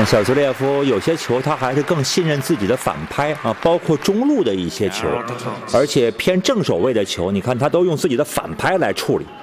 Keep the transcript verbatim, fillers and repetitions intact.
看小兹列夫有些球他还是更信任自己的反拍啊，包括中路的一些球，而且偏正手位的球，你看他都用自己的反拍来处理。